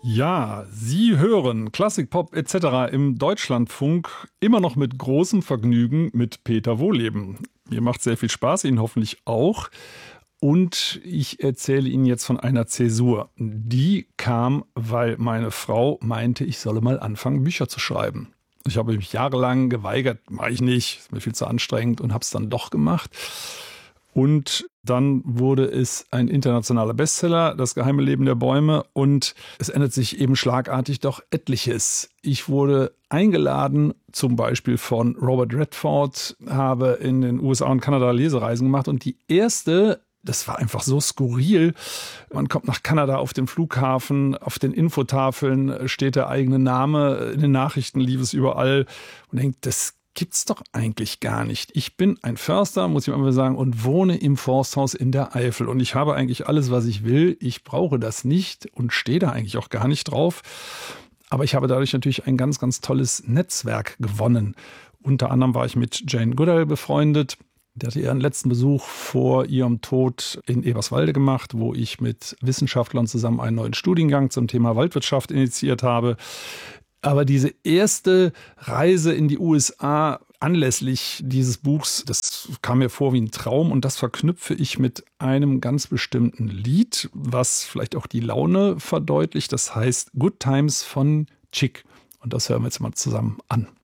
Ja, Sie hören Klassik, Pop etc. im Deutschlandfunk immer noch mit großem Vergnügen mit Peter Wohleben. Mir macht sehr viel Spaß, Ihnen hoffentlich auch. Und ich erzähle Ihnen jetzt von einer Zäsur. Die kam, weil meine Frau meinte, ich solle mal anfangen, Bücher zu schreiben. Ich habe mich jahrelang geweigert, mache ich nicht, ist mir viel zu anstrengend und habe es dann doch gemacht. Und dann wurde es ein internationaler Bestseller, Das geheime Leben der Bäume. Und es ändert sich eben schlagartig doch etliches. Ich wurde eingeladen, zum Beispiel von Robert Redford, habe in den USA und Kanada Lesereisen gemacht. Und die erste, das war einfach so skurril. Man kommt nach Kanada auf den Flughafen, auf den Infotafeln steht der eigene Name, in den Nachrichten lief es überall und denkt, das gibt's doch eigentlich gar nicht. Ich bin ein Förster, muss ich mal sagen, und wohne im Forsthaus in der Eifel. Und ich habe eigentlich alles, was ich will. Ich brauche das nicht und stehe da eigentlich auch gar nicht drauf. Aber ich habe dadurch natürlich ein ganz, ganz tolles Netzwerk gewonnen. Unter anderem war ich mit Jane Goodall befreundet. Der hatte ihren letzten Besuch vor ihrem Tod in Eberswalde gemacht, wo ich mit Wissenschaftlern zusammen einen neuen Studiengang zum Thema Waldwirtschaft initiiert habe. Aber diese erste Reise in die USA anlässlich dieses Buchs, das kam mir vor wie ein Traum und das verknüpfe ich mit einem ganz bestimmten Lied, was vielleicht auch die Laune verdeutlicht. Das heißt Good Times von Chick. Und das hören wir jetzt mal zusammen an.